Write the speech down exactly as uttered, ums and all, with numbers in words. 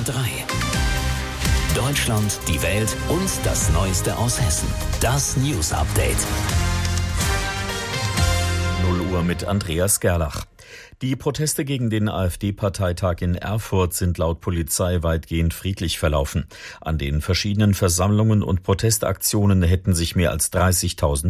R drei. Deutschland, die Welt und das Neueste aus Hessen. Das News Update. null Uhr mit Andreas Gerlach. Die Proteste gegen den AfD-Parteitag in Erfurt sind laut Polizei weitgehend friedlich verlaufen. An den verschiedenen Versammlungen und Protestaktionen hätten sich mehr als dreißigtausend